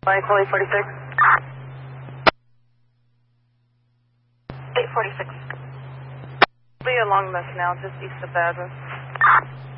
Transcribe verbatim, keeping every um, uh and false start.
Michael eight forty-six. eight forty-six. Be along this now, just east of Badger.